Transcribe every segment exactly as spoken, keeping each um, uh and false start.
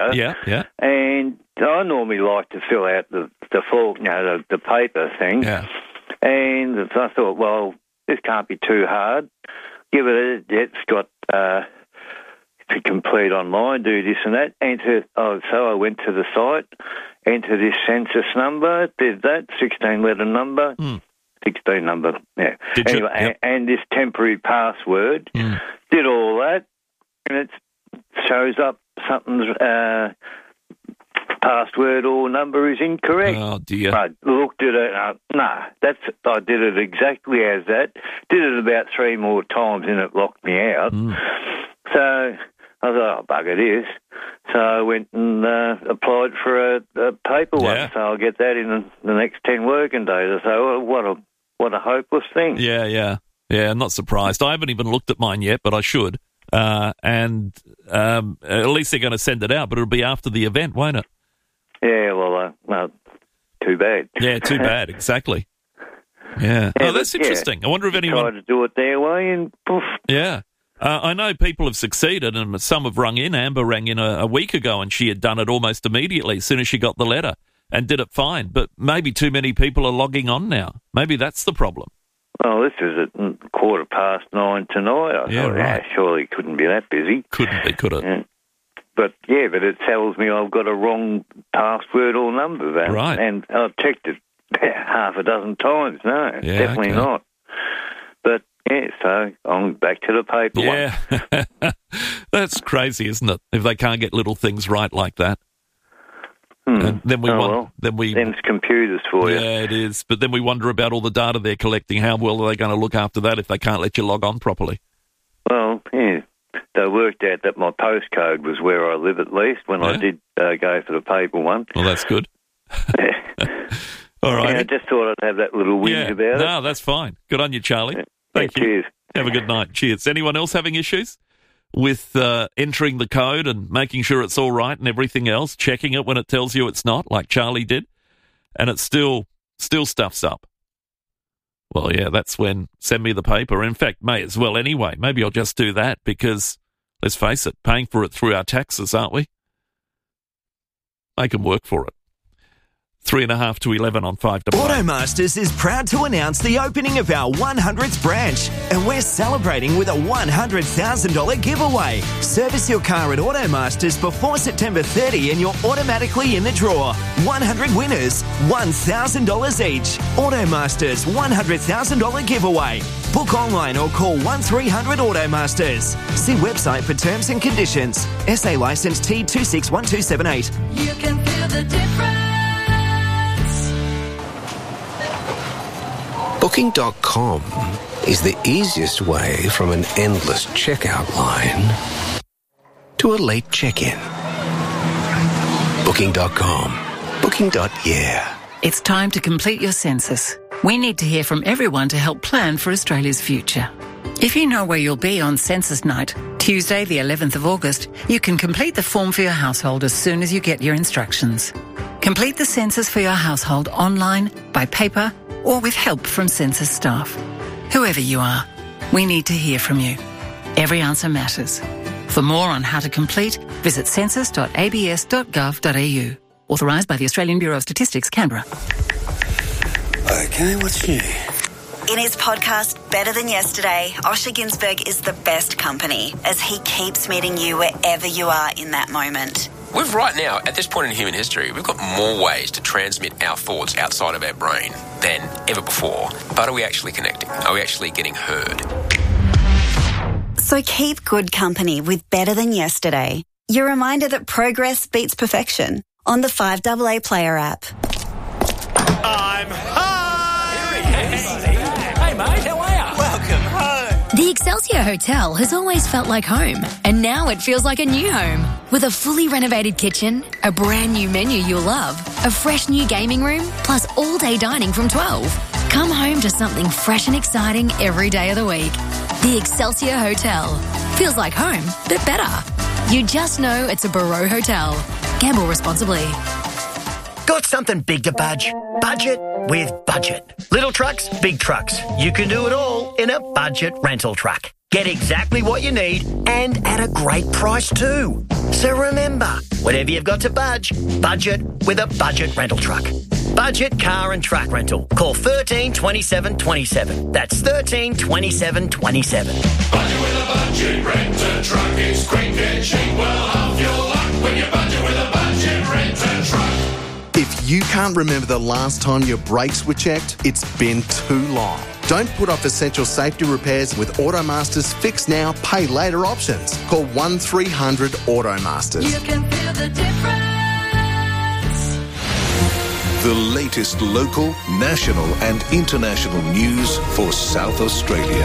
Yeah, yeah. And I normally like to fill out the, the full, you know, the, the paper thing. Yeah. And so I thought, well, this can't be too hard. Give it a, it's got uh, to complete online, do this and that. Enter, oh, so I went to the site, enter this census number, did that, sixteen-letter number. Mm. sixteen number, yeah. Did anyway, you? Yep. and, and this temporary password, Mm. did all that, and it shows up something's uh, password or number is incorrect. Oh, dear. I looked at it, uh, nah, that's, I did it exactly as that, did it about three more times and it locked me out. Mm. So I thought, oh, bugger this. So I went and uh, applied for a, a paper one, Yeah. so I'll get that in the, the next ten working days. I say, well, what a what a hopeless thing. Yeah, yeah. Yeah, I'm not surprised. I haven't even looked at mine yet, but I should. Uh, and um, at least they're going to send it out, but it'll be after the event, won't it? Yeah, well, uh, well too bad. Yeah, too bad, exactly. Yeah. Yeah, Oh, that's but, yeah, interesting. I wonder if Try anyone... to do it their way and poof. Yeah. Uh, I know people have succeeded, and some have rung in. Amber rang in a, a week ago, and she had done it almost immediately as soon as she got the letter and did it fine. But maybe too many people are logging on now. Maybe that's the problem. Well, this is at quarter past nine tonight. I Yeah, thought, right. ah, surely it couldn't be that busy. Couldn't be, could it? Yeah. But, yeah, but it tells me I've got a wrong password or number. That, Right. And I've checked it half a dozen times. No, Yeah, definitely okay. not. But, yeah, so I'm back to the paper one. Yeah. That's crazy, isn't it? If they can't get little things right like that. Hmm. And then we oh, want, well, then we Them's computers for you. Yeah, it is. But then we wonder about all the data they're collecting. How well are they going to look after that if they can't let you log on properly? Well, yeah. They worked out that my postcode was where I live at least when Yeah. I did uh, go for the paper one. Well, that's good. All right. Yeah, I just thought I'd have that little whinge Yeah. about it. No, that's fine. Good on you, Charlie. Yeah, Thank you. cheers. Have a good night. Cheers. Anyone else having issues with uh, entering the code and making sure it's all right and everything else, checking it when it tells you it's not, like Charlie did, and it still still stuffs up? Well, yeah, that's when send me the paper. In fact, may as well anyway. Maybe I'll just do that because, let's face it, paying for it through our taxes, aren't we? Make them work for it. Three and a half to eleven on five to Automasters is proud to announce the opening of our one hundredth branch, and we're celebrating with a one hundred thousand dollars giveaway. Service your car at Automasters before September thirtieth and you're automatically in the draw. one hundred winners, one thousand dollars each. Automasters one hundred thousand dollars giveaway. Book online or call one three hundred Automasters. See website for terms and conditions. S A licence T two six one two seven eight. You can feel the difference. Booking dot com is the easiest way from an endless checkout line to a late check-in. Booking dot com. Booking. Yeah. It's time to complete your census. We need to hear from everyone to help plan for Australia's future. If you know where you'll be on census night, Tuesday the eleventh of August, you can complete the form for your household as soon as you get your instructions. Complete the census for your household online, by paper, or with help from census staff. Whoever you are, we need to hear from you. Every answer matters. For more on how to complete, visit census dot a b s dot gov dot a u. Authorised by the Australian Bureau of Statistics, Canberra. Okay, what's new? In his podcast, Better Than Yesterday, Osher Ginsberg is the best company as he keeps meeting you wherever you are in that moment. We've right now, at this point in human history, we've got more ways to transmit our thoughts outside of our brain than ever before. But are we actually connecting? Are we actually getting heard? So keep good company with Better Than Yesterday. Your reminder that progress beats perfection on the five A A Player app. I'm home! Hey, mate, how are you? Welcome home. The Excelsior Hotel has always felt like home, and now it feels like a new home. With a fully renovated kitchen, a brand new menu you'll love, a fresh new gaming room, plus all-day dining from twelve. Come home to something fresh and exciting every day of the week. The Excelsior Hotel. Feels like home, but better. You just know it's a Barreau Hotel. Gamble responsibly. Got something big to budge? Budget with Budget. Little trucks, big trucks. You can do it all in a budget rental truck. Get exactly what you need and at a great price too. So remember, whenever you've got to budge, budget with a Budget rental truck. Budget car and truck rental. Call thirteen twenty-seven twenty-seven. That's thirteen twenty-seven twenty-seven. Budget with a Budget rent-a truck. It's quick and cheap. Well, half your luck when you budget with a Budget rent-a truck. If you can't remember the last time your brakes were checked, it's been too long. Don't put off essential safety repairs with Automaster's Fix Now, Pay Later options. Call one three hundred Automasters. You can feel the difference. The latest local, national and international news for South Australia.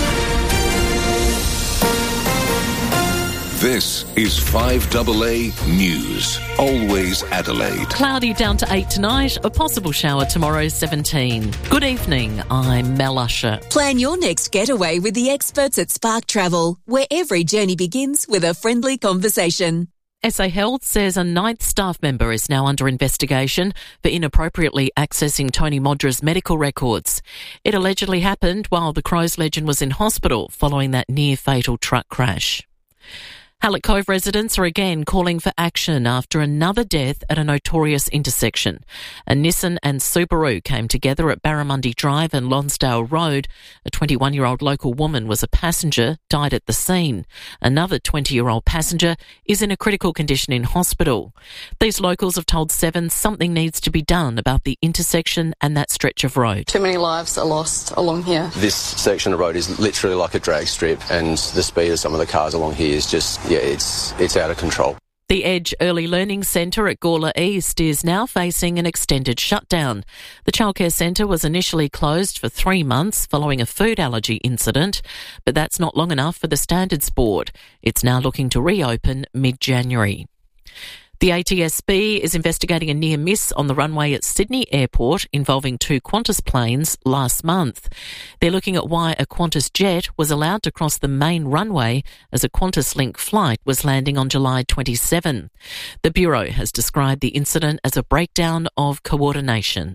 This is five A A News. Always Adelaide. Cloudy down to eight tonight. A possible shower tomorrow, seventeen. Good evening. I'm Mel Usher. Plan your next getaway with the experts at Spark Travel, where every journey begins with a friendly conversation. S A Health says a ninth staff member is now under investigation for inappropriately accessing Tony Modra's medical records. It allegedly happened while the Crows legend was in hospital following that near-fatal truck crash. Hallett Cove residents are again calling for action after another death at a notorious intersection. A Nissan and Subaru came together at Barramundi Drive and Lonsdale Road. A twenty-one-year-old local woman was a passenger, died at the scene. Another twenty-year-old passenger is in a critical condition in hospital. These locals have told Seven something needs to be done about the intersection and that stretch of road. Too many lives are lost along here. This section of road is literally like a drag strip, and the speed of some of the cars along here is just... Yeah, it's it's out of control. The Edge Early Learning Centre at Gawler East is now facing an extended shutdown. The childcare centre was initially closed for three months following a food allergy incident, but that's not long enough for the Standards Board. It's now looking to reopen mid-January. The A T S B is investigating a near miss on the runway at Sydney Airport involving two Qantas planes last month. They're looking at why a Qantas jet was allowed to cross the main runway as a QantasLink flight was landing on July twenty-seventh. The Bureau has described the incident as a breakdown of coordination.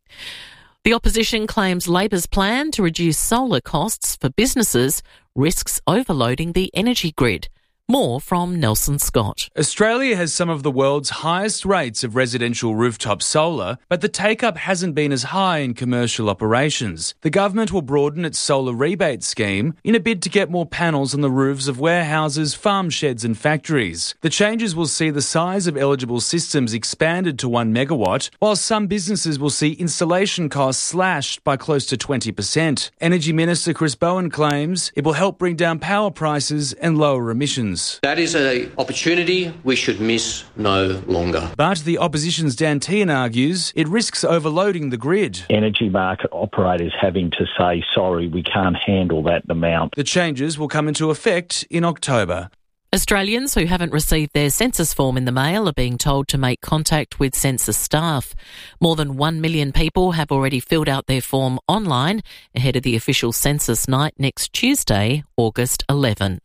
The opposition claims Labor's plan to reduce solar costs for businesses risks overloading the energy grid. More from Nelson Scott. Australia has some of the world's highest rates of residential rooftop solar, but the take-up hasn't been as high in commercial operations. The government will broaden its solar rebate scheme in a bid to get more panels on the roofs of warehouses, farm sheds and factories. The changes will see the size of eligible systems expanded to one megawatt, while some businesses will see installation costs slashed by close to twenty percent. Energy Minister Chris Bowen claims it will help bring down power prices and lower emissions. That is an opportunity we should miss no longer. But the opposition's Dan Tehan argues it risks overloading the grid. Energy market operators having to say, sorry, we can't handle that amount. The changes will come into effect in October. Australians who haven't received their census form in the mail are being told to make contact with census staff. More than one million people have already filled out their form online ahead of the official census night next Tuesday, August eleventh.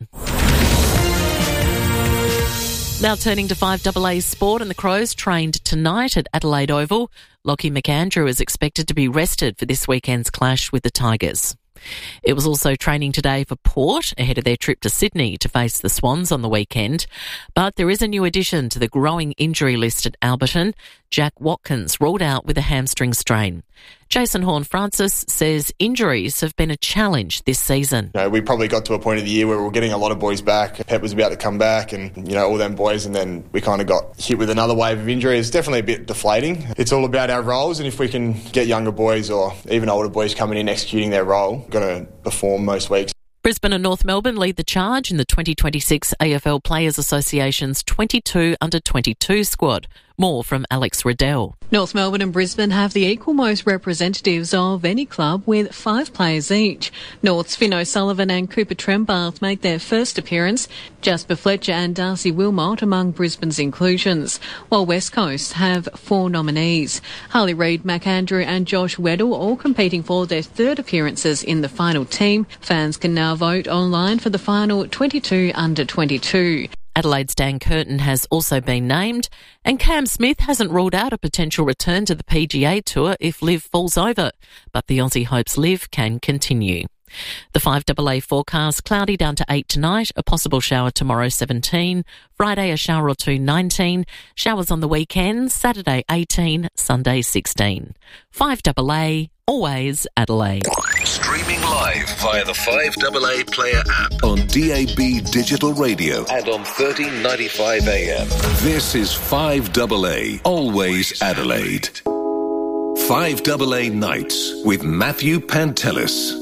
Now turning to five A A sport, and the Crows trained tonight at Adelaide Oval. Lockie McAndrew is expected to be rested for this weekend's clash with the Tigers. It was also training today for Port ahead of their trip to Sydney to face the Swans on the weekend. But there is a new addition to the growing injury list at Alberton. Jack Watkins ruled out with a hamstring strain. Jason Horne-Francis says injuries have been a challenge this season. You know, we probably got to a point of the year where we were getting a lot of boys back. Pep was about to come back and, you know, all them boys, and then we kind of got hit with another wave of injury. It's definitely a bit deflating. It's all about our roles, and if we can get younger boys or even older boys coming in executing their role, going to perform most weeks. Brisbane and North Melbourne lead the charge in the twenty twenty-six A F L Players Association's twenty-two under twenty-two squad. More from Alex Riddell. North Melbourne and Brisbane have the equal most representatives of any club with five players each. North's Finn O'Sullivan and Cooper Trembath make their first appearance. Jasper Fletcher and Darcy Wilmot among Brisbane's inclusions, while West Coast have four nominees. Harley Reid, McAndrew and Josh Weddle all competing for their third appearances in the final team. Fans can now vote online for the final twenty-two under twenty-two. Adelaide's Dan Curtin has also been named, and Cam Smith hasn't ruled out a potential return to the P G A Tour if Liv falls over, but the Aussie hopes Liv can continue. The five A A forecast, cloudy down to eight tonight, a possible shower tomorrow seventeen, Friday a shower or two nineteen, showers on the weekend, Saturday eighteen, Sunday sixteen. five A A, always Adelaide. Streaming live via the five A A Player app on D A B Digital Radio and on thirteen ninety-five A M. This is five A A, always Adelaide. five A A Nights with Matthew Pantelis.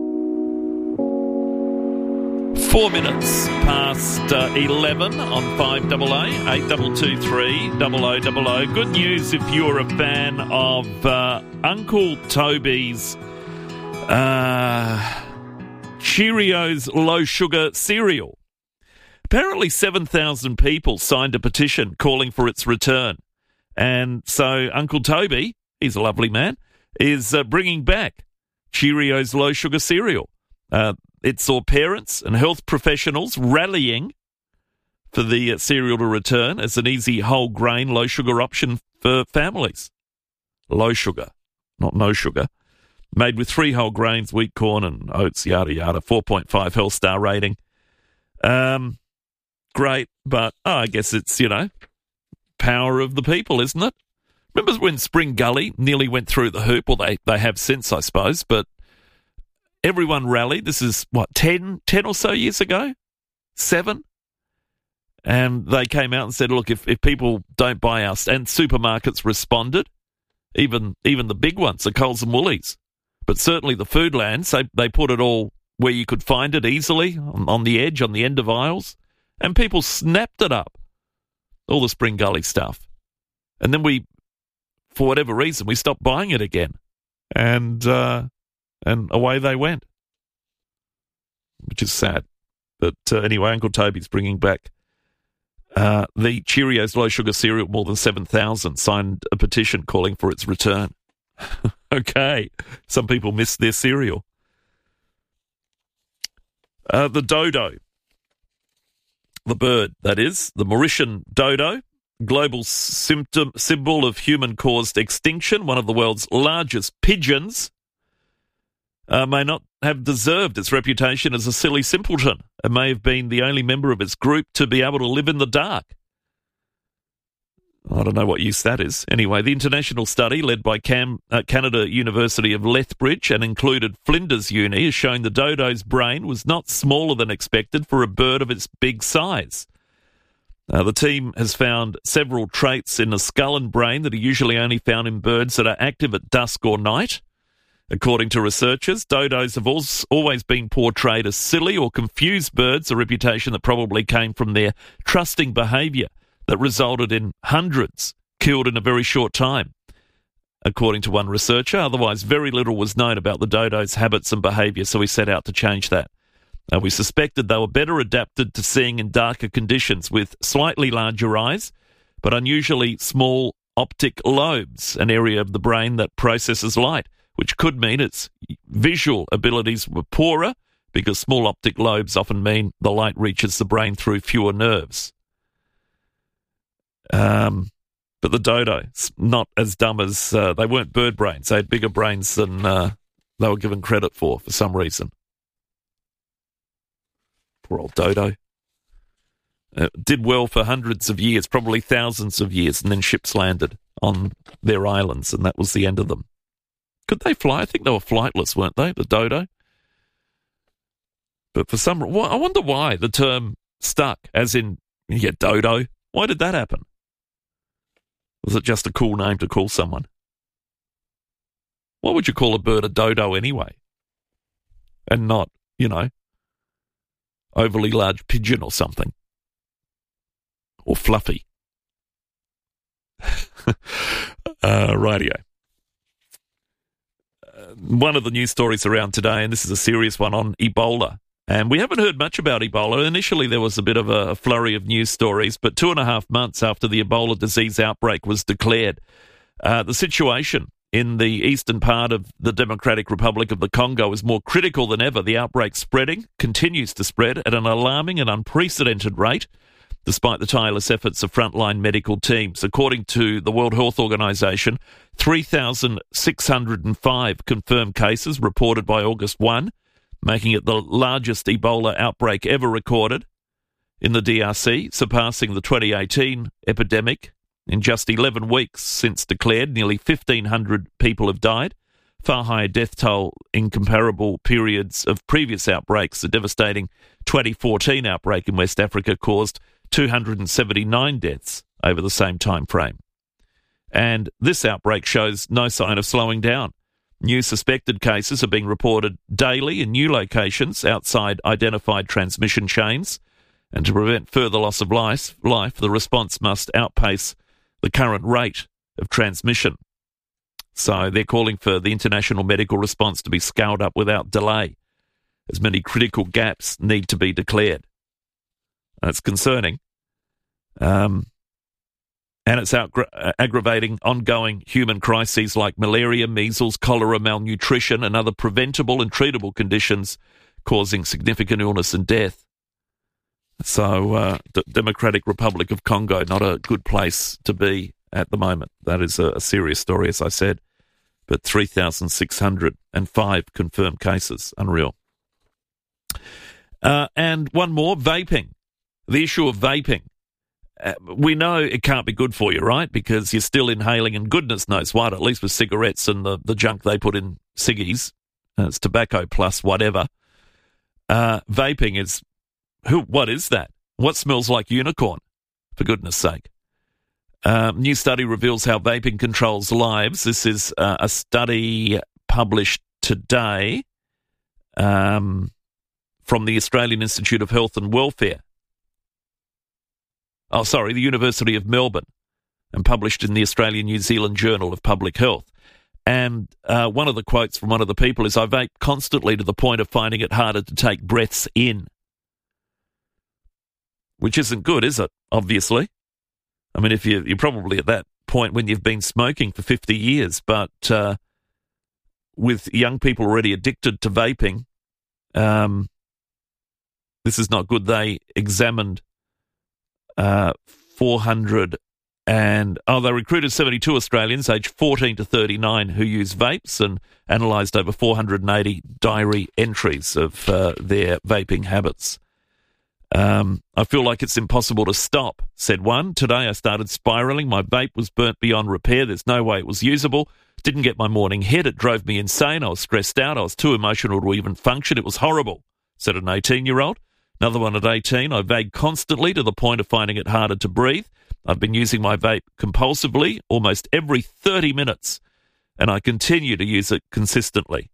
Four minutes past uh, eleven on five A A, eight two two three, double oh double oh. Good news if you're a fan of uh, Uncle Toby's uh, Cheerios Low Sugar cereal. Apparently seven thousand people signed a petition calling for its return. And so Uncle Toby, he's a lovely man, is uh, bringing back Cheerios Low Sugar cereal. Uh, it saw parents and health professionals rallying for the uh, cereal to return as an easy whole grain low sugar option for families. Low sugar, not no sugar. Made with three whole grains, wheat, corn and oats, yada yada. four point five Health Star rating. Um, great, but oh, I guess it's, you know, power of the people, isn't it? Remember when Spring Gully nearly went through the hoop? Well, they, they have since, I suppose, but everyone rallied. This is, what, ten, ten or so years ago? Seven? And they came out and said, look, if, if people don't buy us, and supermarkets responded, even even the big ones, the Coles and Woolies, but certainly the Foodlands, they, they put it all where you could find it easily, on, on the edge, on the end of aisles, and people snapped it up, all the Spring Gully stuff. And then we, for whatever reason, we stopped buying it again. And... uh And away they went, which is sad. But uh, anyway, Uncle Toby's bringing back uh, the Cheerios Low Sugar cereal. More than seven thousand signed a petition calling for its return. Okay, some people miss their cereal. Uh, the dodo, the bird, that is, the Mauritian dodo, global symptom symbol of human-caused extinction, one of the world's largest pigeons, Uh, may not have deserved its reputation as a silly simpleton and may have been the only member of its group to be able to live in the dark. I don't know what use that is. Anyway, the international study led by Cam, uh, Canada University of Lethbridge and included Flinders Uni has shown the dodo's brain was not smaller than expected for a bird of its big size. Uh, the team has found several traits in the skull and brain that are usually only found in birds that are active at dusk or night. According to researchers, dodos have always been portrayed as silly or confused birds, a reputation that probably came from their trusting behaviour that resulted in hundreds killed in a very short time. According to one researcher, otherwise very little was known about the dodo's habits and behaviour, so we set out to change that. Uh, we suspected they were better adapted to seeing in darker conditions with slightly larger eyes, but unusually small optic lobes, an area of the brain that processes light, which could mean its visual abilities were poorer because small optic lobes often mean the light reaches the brain through fewer nerves. Um, but the dodo, not as dumb as, uh, they weren't bird brains. They had bigger brains than uh, they were given credit for, for some reason. Poor old dodo. Uh, did well for hundreds of years, probably thousands of years, and then ships landed on their islands, and that was the end of them. Could they fly? I think they were flightless, weren't they, the dodo? But for some reason, I wonder why the term stuck, as in, yeah, dodo. Why did that happen? Was it just a cool name to call someone? Why would you call a bird a dodo anyway? And not, you know, overly large pigeon or something. Or fluffy. uh, radio. One of the news stories around today, and this is a serious one, on Ebola. And we haven't heard much about Ebola. Initially, there was a bit of a flurry of news stories, but two and a half months after the Ebola disease outbreak was declared, uh, the situation in the eastern part of the Democratic Republic of the Congo is more critical than ever. The outbreak spreading continues to spread at an alarming and unprecedented rate, despite the tireless efforts of frontline medical teams. According to the World Health Organization, three thousand six hundred five confirmed cases reported by August first, making it the largest Ebola outbreak ever recorded in the D R C, surpassing the twenty eighteen epidemic. In just eleven weeks since declared, nearly fifteen hundred people have died, far higher death toll in comparable periods of previous outbreaks. The devastating twenty fourteen outbreak in West Africa caused two hundred seventy-nine deaths over the same time frame. And this outbreak shows no sign of slowing down. New suspected cases are being reported daily in new locations outside identified transmission chains. And to prevent further loss of life, life, the response must outpace the current rate of transmission. So they're calling for the international medical response to be scaled up without delay, as many critical gaps need to be declared. That's concerning. Um, and it's outgra- aggravating ongoing human crises like malaria, measles, cholera, malnutrition, and other preventable and treatable conditions causing significant illness and death. So, uh, D- Democratic Republic of Congo, not a good place to be at the moment. That is a, a serious story, as I said. But three thousand six hundred five confirmed cases. Unreal. Uh, and one more, vaping. The issue of vaping. Uh, we know it can't be good for you, right? Because you're still inhaling, and goodness knows what, at least with cigarettes and the, the junk they put in ciggies. Uh, it's tobacco plus whatever. Uh, vaping is... Who? What is that? What smells like unicorn? For goodness sake. Um, new study reveals how vaping controls lives. This is uh, a study published today um, from the Australian Institute of Health and Welfare. Oh, sorry, the University of Melbourne, and published in the Australian New Zealand Journal of Public Health. And uh, one of the quotes from one of the people is, "I vape constantly to the point of finding it harder to take breaths in." Which isn't good, is it? Obviously. I mean, if you, you're probably at that point when you've been smoking for fifty years, but uh, with young people already addicted to vaping, um, this is not good. They examined uh, four hundred and, oh, they recruited seventy-two Australians aged fourteen to thirty-nine who use vapes and analysed over four hundred eighty diary entries of uh, their vaping habits. Um, I feel like it's impossible to stop, said one. Today I started spiralling. My vape was burnt beyond repair. There's no way it was usable. Didn't get my morning hit. It drove me insane. I was stressed out. I was too emotional to even function. It was horrible, said an eighteen-year-old. Another one at eighteen. I vape constantly to the point of finding it harder to breathe. I've been using my vape compulsively almost every thirty minutes, and I continue to use it consistently.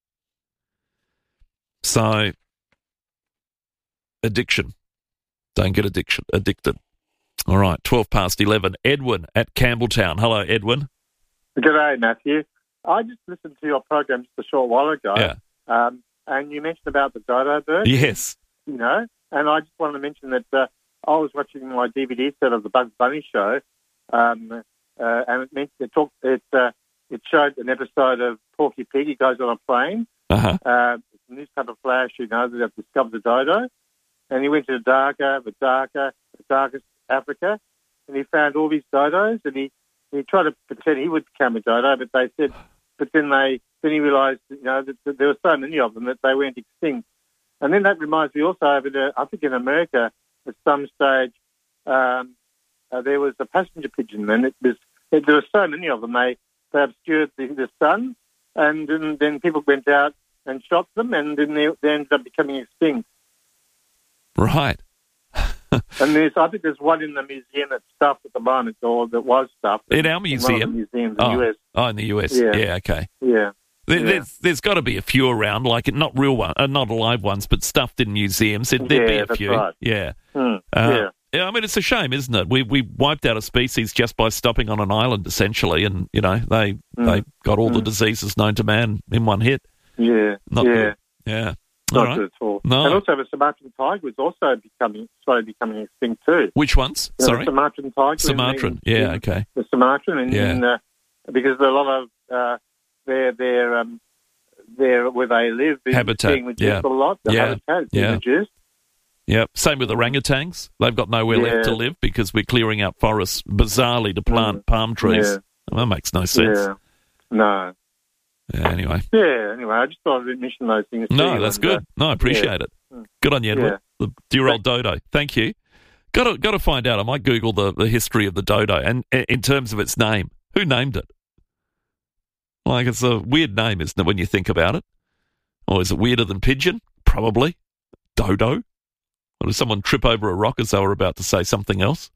So... addiction. Don't get addiction addicted. All right, twelve past eleven. Edwin at Campbelltown. Hello, Edwin. G'day, Matthew. I just listened to your program just a short while ago. Yeah. Um, and you mentioned about the dodo bird. Yes. You know, and I just wanted to mention that uh, I was watching my D V D set of the Bugs Bunny show, um, uh, and it meant it talked it uh, it showed an episode of Porky Pig. He goes on a plane. Uh-huh. Uh, newspaper flash, you know, that they've discovered the dodo. And he went to the darker, the darker, the darkest Africa, and he found all these dodos, and he, he tried to pretend he would become a dodo, but they said, but then they then he realised, you know, that, that there were so many of them that they went extinct. And then that reminds me also of, uh, I think in America, at some stage, um, uh, there was a passenger pigeon, and it was it, there were so many of them, they, they obscured the, the sun, and, and then people went out and shot them, and then they, they ended up becoming extinct. Right. And there's, I think there's one in the museum that's stuffed at the moment, or that was stuffed. In our in museum? one of the museums in oh. the U S. Oh, in the U S. Yeah, yeah okay. Yeah. There, yeah. There's, there's got to be a few around, like not real one, uh, not alive ones, but stuffed in museums. There'd, there'd yeah, be a that's few. Right. Yeah. Hmm. Uh, yeah. Yeah, I mean, it's a shame, isn't it? We we wiped out a species just by stopping on an island, essentially, and, you know, they Mm. they got all Mm. the diseases known to man in one hit. Yeah. Not yeah. good. Yeah. Not all right. good at all. No. And also the Sumatran tiger was also becoming, slowly becoming extinct too. Which ones? You know, Sorry? the Sumatran tiger. Sumatran, in, yeah, in, okay. The Sumatran, and Yeah. in, uh, because a lot of uh, their their um, their where they live is Habitat, being reduced yeah. a lot. The Yeah, habitat is being yeah. reduced. Yep. Same with orangutans. They've got nowhere Yeah. left to live because we're clearing out forests bizarrely to plant palm trees. Yeah. Well, that makes no sense. Yeah. No. Yeah, anyway. Yeah, anyway, I just thought I'd mention those things. to No, you that's and, good. uh, No, I appreciate yeah. it. Good on you, Edward. Yeah. The dear old dodo. Thank you. Got to got to find out. I might Google the, the history of the dodo and in terms of its name. Who named it? Like, it's a weird name, isn't it, when you think about it? Or is it weirder than pigeon? Probably. Dodo? Or did someone trip over a rock as they were about to say something else?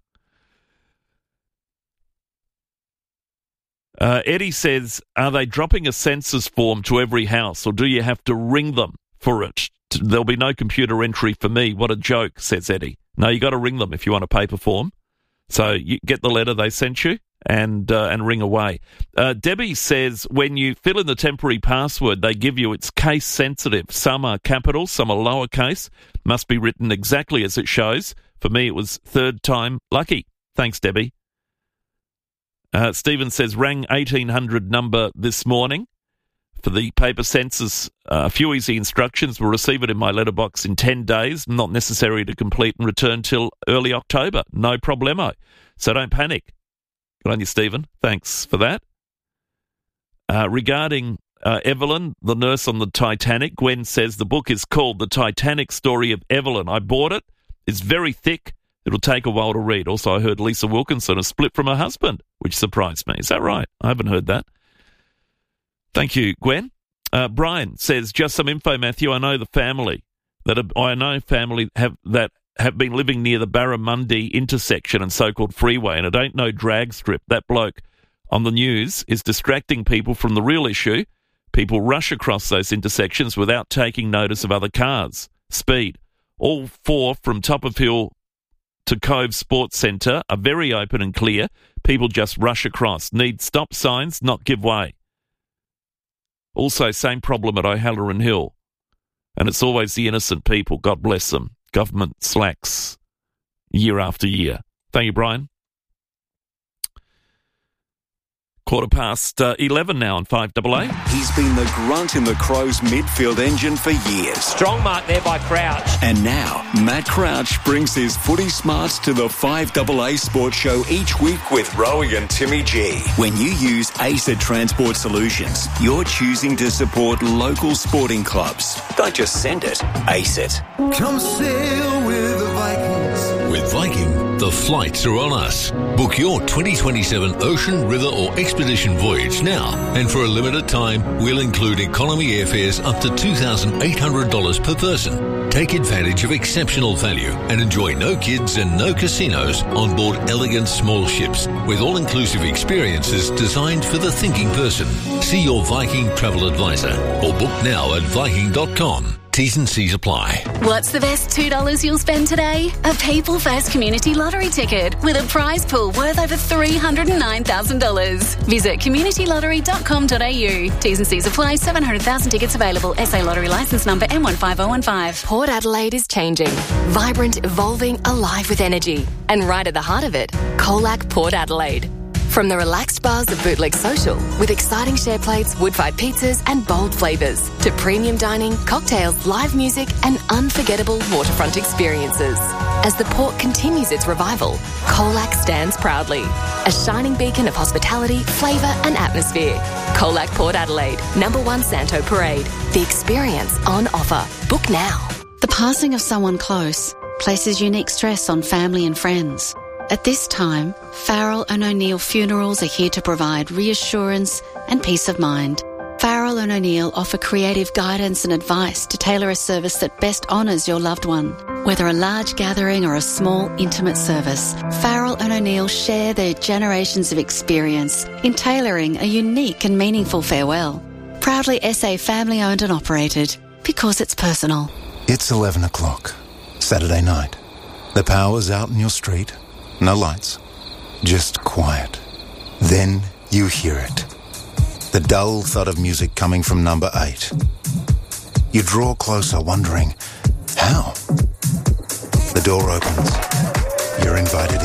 Uh, Eddie says, are they dropping a census form to every house, or do you have to ring them for it? There'll be no computer entry for me. What a joke, says Eddie. No, you got to ring them if you want a paper form. So you get the letter they sent you and uh, and ring away. Uh, Debbie says when you fill in the temporary password they give you, it's case sensitive. Some are capital, some are lowercase. Must be written exactly as it shows. For me, it was third time lucky. Thanks, Debbie. Uh, Stephen says, rang eighteen hundred number this morning for the paper census. Uh, a few easy instructions. Will receive it in my letterbox in ten days. Not necessary to complete and return till early October. No problemo. So don't panic. Good on you, Stephen. Thanks for that. Uh, regarding uh, Evelyn, the nurse on the Titanic, Gwen says the book is called The Titanic Story of Evelyn. I bought it. It's very thick. It'll take a while to read. Also, I heard Lisa Wilkinson has split from her husband, which surprised me. Is that right? I haven't heard that. Thank you, Gwen. Uh, Brian says, just some info, Matthew. I know the family that are, I know family have that have been living near the Barramundi intersection and so-called freeway, and I don't know drag strip. That bloke on the news is distracting people from the real issue. People rush across those intersections without taking notice of other cars. Speed. All four from Top of Hill to Cove Sports Centre are very open and clear. People just rush across. Need stop signs, not give way. Also, same problem at O'Halloran Hill. And it's always the innocent people. God bless them. Government slacks year after year. Thank you, Brian. Quarter past uh, eleven now on five double A. He's been the grunt in the Crows midfield engine for years. Strong mark there by Crouch. And now, Matt Crouch brings his footy smarts to the five double A Sports Show each week with Rowie and Timmy G. When you use ACET Transport Solutions, you're choosing to support local sporting clubs. Don't just send it, ACET. Come sail with the Vikings. With Viking, the flights are on us. Book your twenty twenty-seven ocean, river or expedition voyage now. And for a limited time, we'll include economy airfares up to two thousand eight hundred dollars per person. Take advantage of exceptional value and enjoy no kids and no casinos on board elegant small ships with all-inclusive experiences designed for the thinking person. See your Viking travel advisor or book now at viking dot com. T's and C's apply. What's the best two dollars you'll spend today? A People First Community Lottery ticket with a prize pool worth over three hundred nine thousand dollars. Visit community lottery dot com dot a u. T's and C's apply. seven hundred thousand tickets available. S A Lottery licence number M one five zero one five. Port Adelaide is changing. Vibrant, evolving, alive with energy. And right at the heart of it, Colac Port Adelaide. From the relaxed bars of Bootleg Social, with exciting share plates, wood-fired pizzas and bold flavours, to premium dining, cocktails, live music and unforgettable waterfront experiences. As the port continues its revival, Colac stands proudly. A shining beacon of hospitality, flavour and atmosphere. Colac Port Adelaide, number one Santo Parade. The experience on offer. Book now. The passing of someone close places unique stress on family and friends. At this time, Farrell and O'Neill Funerals are here to provide reassurance and peace of mind. Farrell and O'Neill offer creative guidance and advice to tailor a service that best honours your loved one. Whether a large gathering or a small, intimate service, Farrell and O'Neill share their generations of experience in tailoring a unique and meaningful farewell. Proudly S A family owned and operated, because it's personal. It's eleven o'clock, Saturday night. The power's out in your street. No lights, just quiet. Then you hear it. The dull thud of music coming from number eight. You draw closer, wondering, how? The door opens. You're invited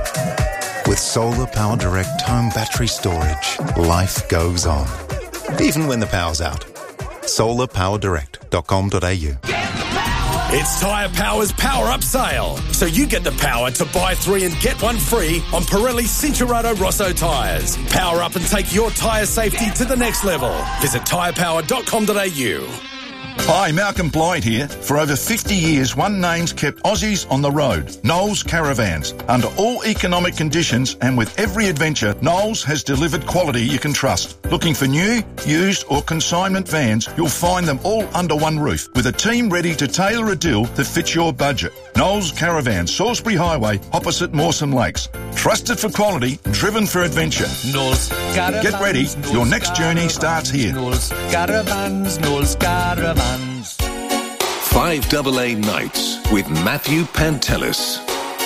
in. With Solar Power Direct home battery storage, life goes on. Even when the power's out. solar power direct dot com dot a u. Get the power! It's Tyre Power's Power Up Sale. So you get the power to buy three and get one free on Pirelli Cincherato Rosso tyres. Power up and take your tyre safety to the next level. Visit tyre power dot com dot a u. Hi, Malcolm Blyde here. For over fifty years, one name's kept Aussies on the road. Knowles Caravans. Under all economic conditions and with every adventure, Knowles has delivered quality you can trust. Looking for new, used or consignment vans, you'll find them all under one roof with a team ready to tailor a deal that fits your budget. Knowles Caravans, Salisbury Highway, opposite Mawson Lakes. Trusted for quality, driven for adventure. Knowles Caravans. Get ready. Knowles Your next journey Caravans, starts here. Knowles Caravans, Knowles Caravans. five double A Nights with Matthew Pantelis.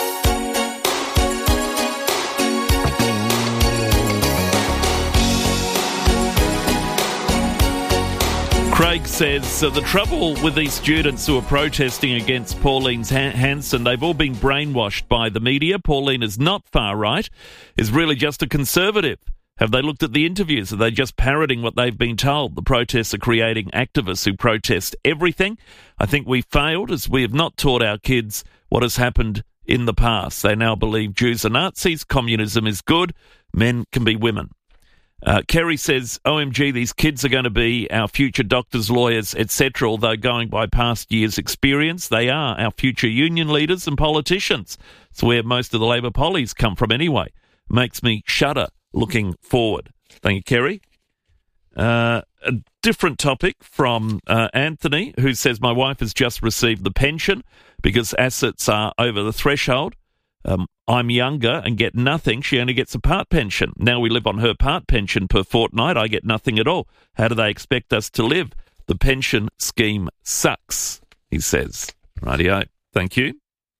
Craig says uh, the trouble with these students who are protesting against Pauline Hanson, they've all been brainwashed by the media. Pauline is not far right, is really just a conservative. Have they looked at the interviews? Are they just parroting what they've been told? The protests are creating activists who protest everything. I think we failed as we have not taught our kids what has happened in the past. They now believe Jews are Nazis, communism is good, men can be women. Uh, Kerry says, O M G, these kids are going to be our future doctors, lawyers, et cetera. Although going by past years' experience, they are our future union leaders and politicians. It's where most of the Labor pollies come from anyway. Makes me shudder looking forward. Thank you, Kerry. Uh, a different topic from uh, Anthony, who says, my wife has just received the pension because assets are over the threshold. Um, I'm younger and get nothing. She only gets a part pension. Now we live on her part pension per fortnight. I get nothing at all. How do they expect us to live? The pension scheme sucks, he says. Rightio. Thank you.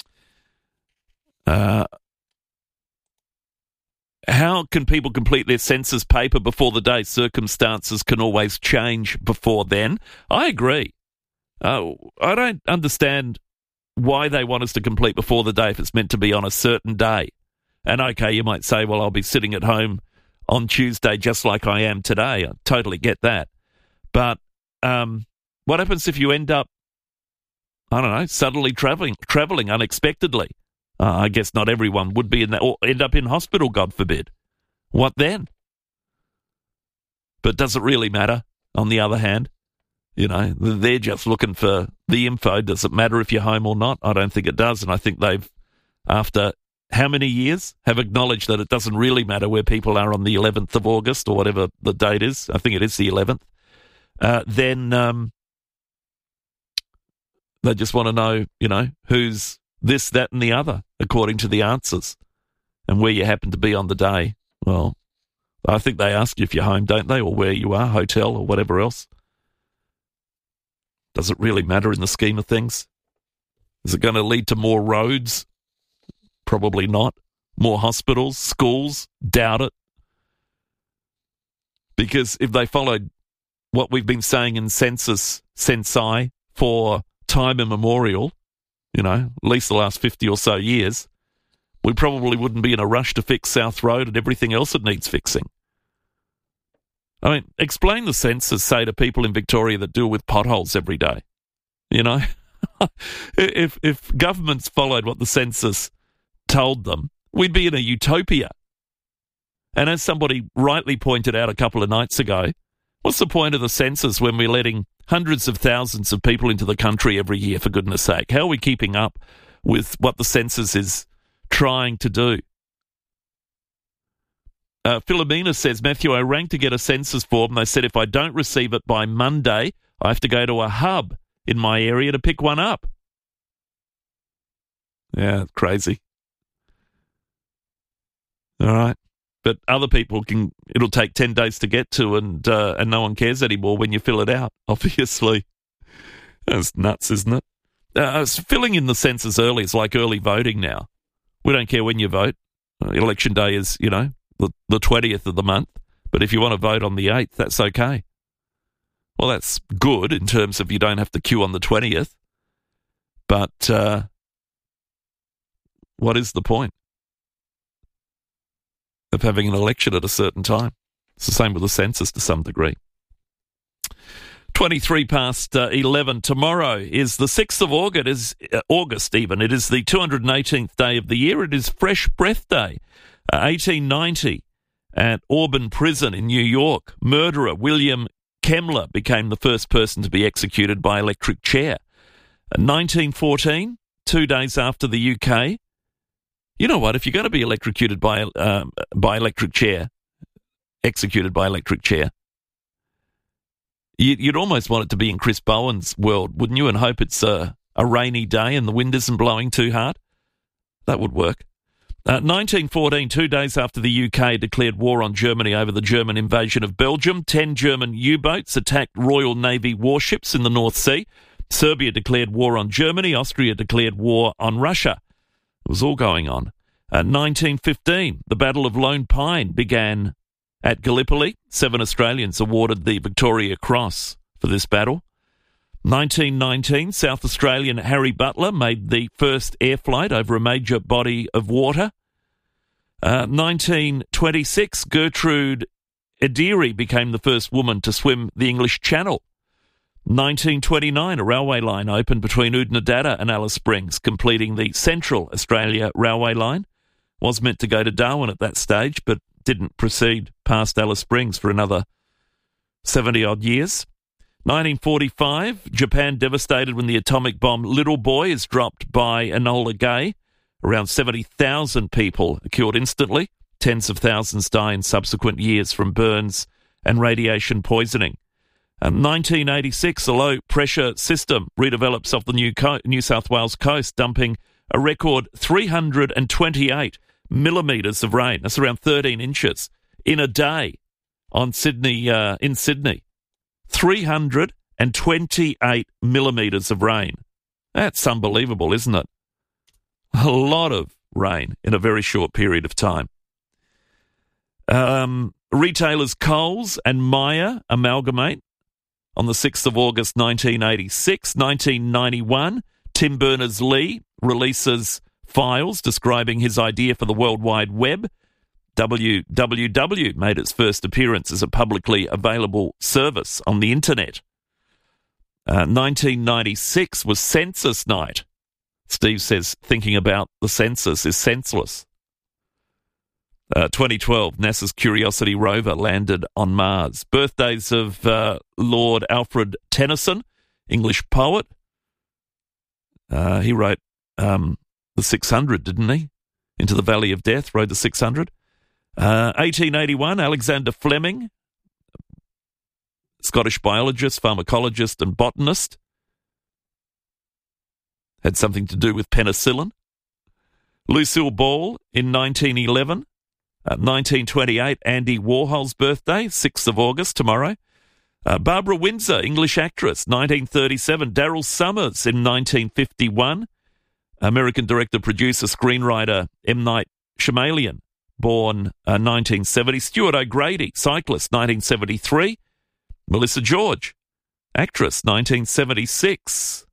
Uh, how can people complete their census paper before the day? Circumstances can always change before then. I agree. Uh, I don't understand why they want us to complete before the day if it's meant to be on a certain day. And okay, you might say, well, I'll be sitting at home on Tuesday just like I am today. I totally get that. But um, what happens if you end up, I don't know, suddenly travelling travelling unexpectedly? Uh, I guess not everyone would be in that, or end up in hospital, God forbid. What then? But does it really matter, on the other hand? You know, they're just looking for the info. Does it matter if you're home or not? I don't think it does. And I think they've, after how many years, have acknowledged that it doesn't really matter where people are on the eleventh of August or whatever the date is. I think it is the eleventh. Uh, then um, they just want to know, you know, who's this, that and the other, according to the answers. And where you happen to be on the day. Well, I think they ask you if you're home, don't they? Or where you are, hotel or whatever else. Does it really matter in the scheme of things? Is it going to lead to more roads? Probably not. More hospitals, schools? Doubt it. Because if they followed what we've been saying in census, Sensai, for time immemorial, you know, at least the last fifty or so years, we probably wouldn't be in a rush to fix South Road and everything else that needs fixing. I mean, explain the census, say, to people in Victoria that deal with potholes every day. You know, if if governments followed what the census told them, we'd be in a utopia. And as somebody rightly pointed out a couple of nights ago, what's the point of the census when we're letting hundreds of thousands of people into the country every year, for goodness sake? How are we keeping up with what the census is trying to do? Uh, Philomena says, Matthew, I rang to get a census form and they said if I don't receive it by Monday, I have to go to a hub in my area to pick one up. Yeah, crazy. All right. But other people can, it'll take ten days to get to and uh, and no one cares anymore when you fill it out, obviously. That's nuts, isn't it? Uh, filling in the census early is like early voting now. We don't care when you vote. Uh, election day is, you know, the, the twentieth of the month. But if you want to vote on the eighth, that's okay. Well, that's good in terms of you don't have to queue on the twentieth. But uh, what is the point of having an election at a certain time? It's the same with the census to some degree. twenty-three past uh, eleven. Tomorrow is the sixth of August, is, uh, August even. It is the two hundred eighteenth day of the year. It is Fresh Breath Day. Uh, eighteen ninety, at Auburn Prison in New York, murderer William Kemmler became the first person to be executed by electric chair. Uh, nineteen fourteen, two days after the U K. You know what? If you're going to be electrocuted by, um, by electric chair, executed by electric chair, you'd almost want it to be in Chris Bowen's world, wouldn't you? And hope it's a, a rainy day and the wind isn't blowing too hard. That would work. Uh, nineteen fourteen, two days after the U K declared war on Germany over the German invasion of Belgium, ten German U-boats attacked Royal Navy warships in the North Sea. Serbia declared war on Germany. Austria declared war on Russia. It was all going on. Uh, nineteen fifteen, the Battle of Lone Pine began at Gallipoli. Seven Australians awarded the Victoria Cross for this battle. nineteen nineteen, South Australian Harry Butler made the first air flight over a major body of water. Uh, nineteen twenty-six, Gertrude Ederi became the first woman to swim the English Channel. nineteen twenty-nine, a railway line opened between Oodnadatta and Alice Springs, completing the Central Australia Railway Line. Was meant to go to Darwin at that stage, but didn't proceed past Alice Springs for another seventy-odd years. nineteen forty-five, Japan devastated when the atomic bomb Little Boy is dropped by Enola Gay. Around seventy thousand people are killed instantly. Tens of thousands die in subsequent years from burns and radiation poisoning. Um, nineteen eighty-six, a low-pressure system redevelops off the New, Co- New South Wales coast, dumping a record three hundred twenty-eight millimetres of rain. That's around thirteen inches in a day on Sydney. Uh, in Sydney, three hundred twenty-eight millimetres of rain. That's unbelievable, isn't it? A lot of rain in a very short period of time. Um, retailers Coles and Myer amalgamate on the sixth of August nineteen eighty-six. nineteen ninety-one, Tim Berners-Lee releases files describing his idea for the World Wide Web. W W W made its first appearance as a publicly available service on the internet. Uh, nineteen ninety-six was Census Night. Steve says thinking about the census is senseless. Uh, twenty twelve, NASA's Curiosity rover landed on Mars. Birthdays of uh, Lord Alfred Tennyson, English poet. Uh, he wrote um, the six hundred, didn't he? Into the Valley of Death, wrote the six hundred. Uh, eighteen eighty-one, Alexander Fleming, Scottish biologist, pharmacologist and botanist. Had something to do with penicillin. Lucille Ball in nineteen eleven. Uh, nineteen twenty-eight, Andy Warhol's birthday, sixth of August, tomorrow. Uh, Barbara Windsor, English actress, nineteen thirty-seven. Daryl Summers in nineteen fifty-one. American director, producer, screenwriter M. Night Shyamalan, born uh, nineteen seventy. Stuart O'Grady, cyclist, nineteen seventy-three. Melissa George, actress, nineteen seventy-six.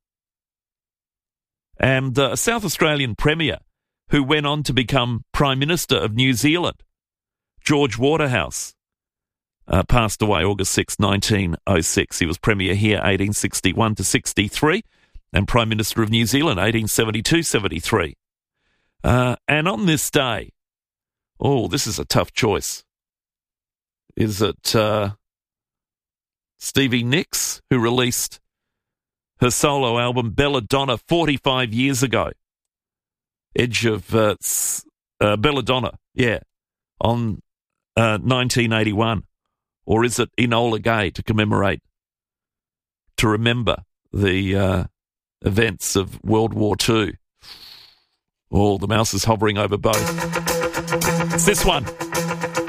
And uh, a South Australian Premier who went on to become Prime Minister of New Zealand, George Waterhouse, uh, passed away August sixth, nineteen oh six. He was Premier here eighteen sixty-one to sixty-three and Prime Minister of New Zealand eighteen seventy-two seventy-three. Uh, and on this day, oh, this is a tough choice. Is it uh, Stevie Nicks, who released her solo album Belladonna forty-five years ago? Edge of uh, uh, Belladonna, yeah, on uh, nineteen eighty-one. Or is it Enola Gay to commemorate, to remember the uh, events of World War Two? Oh, the mouse is hovering over both. It's this one.